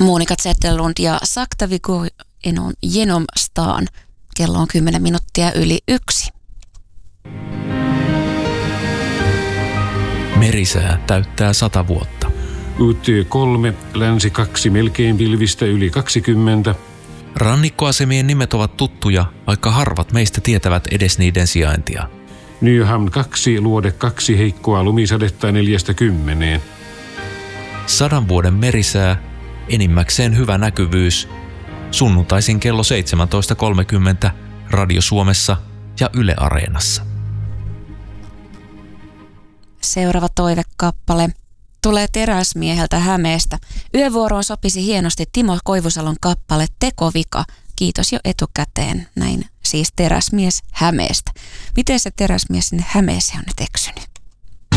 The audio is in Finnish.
Monika Zetterlund ja Sakta vi går genom stan. Kello on 10 minuuttia yli 1. Merisää täyttää 100 vuotta. Uuttyö 3, länsi 2, melkein pilvistä yli 20. Rannikkoasemien nimet ovat tuttuja, vaikka harvat meistä tietävät edes niiden sijaintia. Nyhamn 2, luode 2, heikkoa lumisadetta 4–10. 100 vuoden merisää, enimmäkseen hyvä näkyvyys. Sunnuntaisin kello 17.30 Radio Suomessa ja Yle Areenassa. Seuraava toivekappale tulee Teräsmieheltä Hämeestä. Yövuoroon sopisi hienosti Timo Koivusalon kappale Tekovika. Kiitos jo etukäteen. Näin siis Teräsmies Hämeestä. Miten se teräsmies sinne Hämeeseen on nyt eksynyt?